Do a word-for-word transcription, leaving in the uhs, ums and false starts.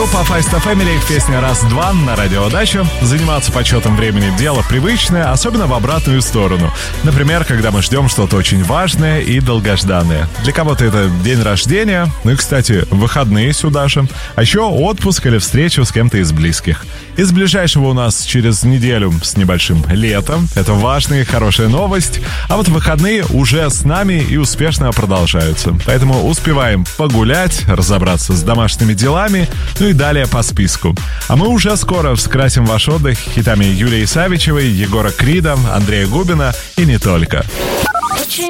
По Fiesta Family, песня «Раз-два» на радио Дача. Заниматься подсчетом времени — дело привычное, особенно в обратную сторону. Например, когда мы ждем что-то очень важное и долгожданное. Для кого-то это день рождения, ну и, кстати, выходные сюда же. А еще отпуск или встречу с кем-то из близких. Из ближайшего у нас через неделю с небольшим летом. Это важная и хорошая новость. А вот выходные уже с нами и успешно продолжаются. Поэтому успеваем погулять, разобраться с домашними делами, ну и далее по списку. А мы уже скоро вскрасим ваш отдых хитами Юлии Савичевой, Егора Крида, Андрея Губина и не только. Очень